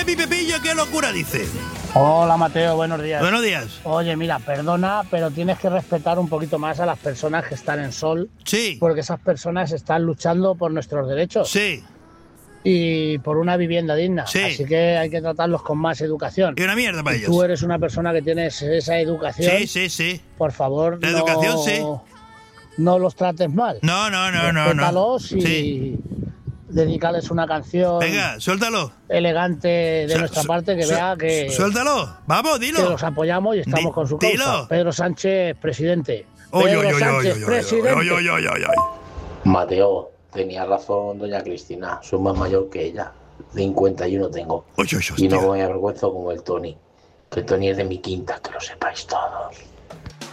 mi Pepillo, ¿qué locura dice? Hola Mateo, buenos días. Buenos días. Oye, mira, perdona, pero tienes que respetar un poquito más a las personas que están en sol. Sí. Porque esas personas están luchando por nuestros derechos. Sí. Y por una vivienda digna. Sí. Así que hay que tratarlos con más educación. Y una mierda para ellos. Tú eres una persona que tienes esa educación. Sí, sí, sí. Por favor, La educación, sí. No los trates mal. No. Respétalos y Sí. dedícales una canción. Venga, suéltalo. Elegante de nuestra parte que vea que. Suéltalo. Vamos, dilo. Que los apoyamos y estamos con su causa. Dilo. Pedro Sánchez, presidente. Presidente. Mateo, tenía razón doña Cristina. Soy más mayor que ella. 51 tengo. Y no me avergüenzo como el Tony. Que el Tony es de mi quinta, que lo sepáis todos.